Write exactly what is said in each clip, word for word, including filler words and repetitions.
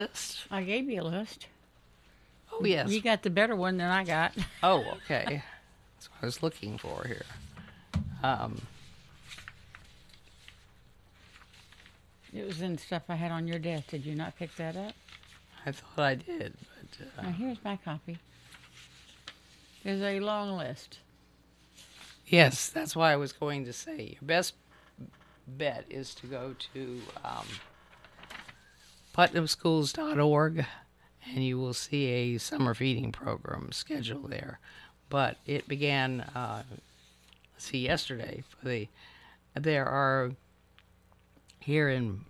list? I gave you a list. Oh, yes. You got the better one than I got. Oh, okay. That's what I was looking for here. Um, It was in stuff I had on your desk. Did you not pick that up? I thought I did, but uh, Now, here's my copy. There's a long list. yes, that's why I was going to say your best bet is to go to um, putnam schools dot org and you will see a summer feeding program schedule there. But it began, uh, let's see, yesterday. For the there are here in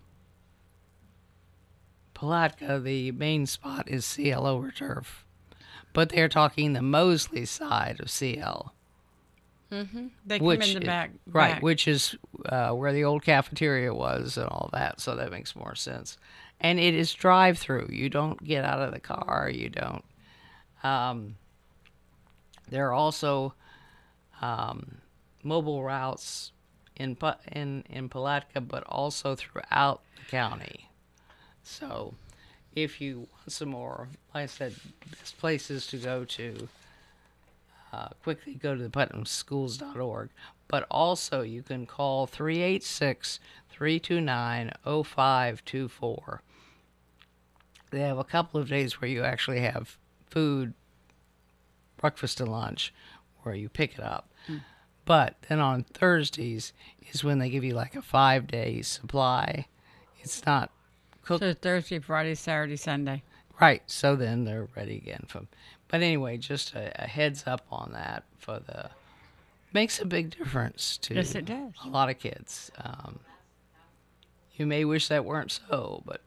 Palatka, the main spot is C L over turf, but they're talking the Mosley side of C L. Mm-hmm. They come Which in the i- back. right, back. which is uh, where the old cafeteria was and all that, so that makes more sense. And it is drive-through. You don't get out of the car. You don't. Um, there are also um, mobile routes in Pa- in in Palatka, but also throughout the county. So, if you want some more, like I said, best places to go to. Uh, quickly go to the putnam schools dot org, but also you can call three eight six, three two nine, zero five two four. They have a couple of days where you actually have food, breakfast and lunch, where you pick it up. But then on Thursdays is when they give you like a five day supply. It's not cooked. So Thursday, Friday, Saturday, Sunday. Right, so then they're ready again. From, but anyway, just a, a heads up on that for the makes a big difference to Yes, it does. a lot of kids. Um, you may wish that weren't so, but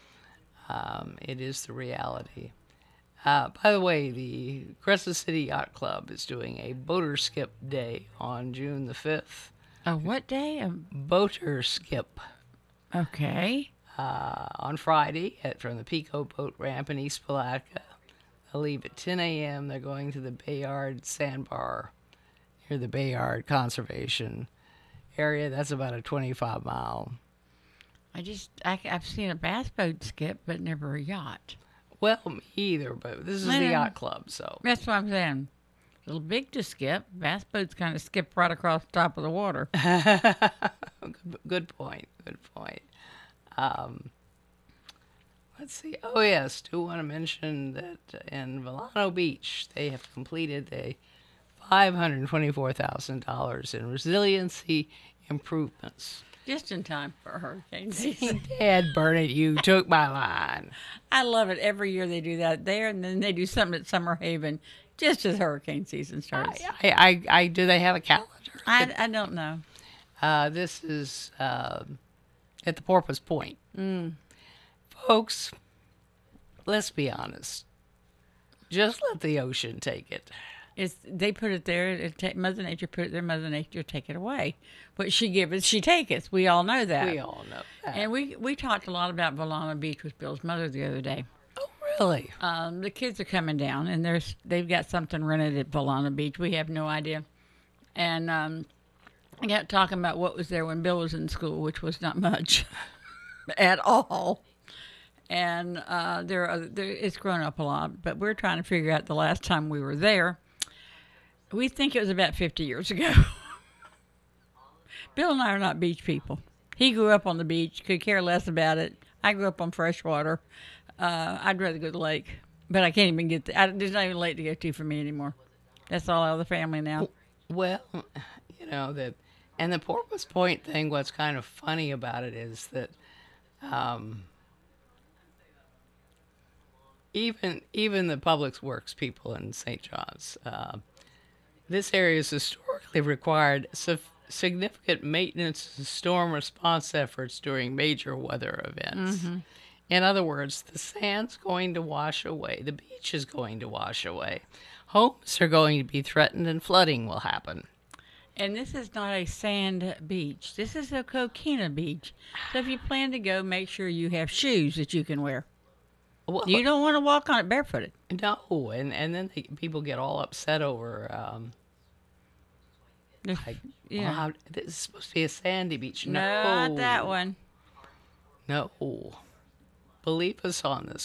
um, it is the reality. Uh, by the way, the Crescent City Yacht Club is doing a boater skip day on June the fifth. Oh, what day? Um, Boater skip okay. uh, on Friday at, from the Pico Boat Ramp in East Palatka. They'll leave at ten a.m. They're going to the Bayard Sandbar near the Bayard Conservation area. That's about a twenty-five mile. I just, I, I've seen a bass boat skip, but never a yacht. Well, me either, but this is I the know. yacht club, so. That's what I'm saying. A little big to skip. Bass boats kind of skip right across the top of the water. good, good point. Good point. Um, let's see. Oh, yes. Do want to mention that in Volano Beach, they have completed a five hundred twenty-four thousand dollars in resiliency improvements. Just in time for hurricane season. Dad, burn it, you took my line. I love it. Every year they do that there, and then they do something at Summer Haven just as hurricane season starts. I, I, I, I do they have a calendar? I, I don't know. Uh, this is uh, at the Porpoise Point. Mm. Folks, let's be honest. Just let the ocean take it. It's they put it there. It ta- Mother Nature put it there. Mother Nature take it away. What she giveth, she taketh. We all know that. We all know that. And we we talked a lot about Volana Beach with Bill's mother the other day. Oh, really? Um, the kids are coming down, and there's they've got something rented at Volana Beach. We have no idea. And um, I got talking about what was there when Bill was in school, which was not much at all. And uh, there, are, there, it's grown up a lot. But we're trying to figure out the last time we were there. We think it was about fifty years ago. Bill and I are not beach people. He grew up on the beach, could care less about it. I grew up on freshwater. Uh, I'd rather go to the lake, but I can't even get there. I, there's not even a lake to go to for me anymore. That's all out of the family now. Well, you know, the, and the Porpoise Point thing, what's kind of funny about it is that um, even even the public works people in Saint John's, uh, this area has historically required suf- significant maintenance and storm response efforts during major weather events. Mm-hmm. In other words, the sand's going to wash away, the beach is going to wash away, homes are going to be threatened, and flooding will happen. And this is not a sand beach. This is a coquina beach. So if you plan to go, make sure you have shoes that you can wear. Well, You don't want to walk on it barefooted. no, and and then they, people get all upset over. Um, If- like, yeah. well, how, this is supposed to be a sandy beach. No, No, not that one. No, believe us on this.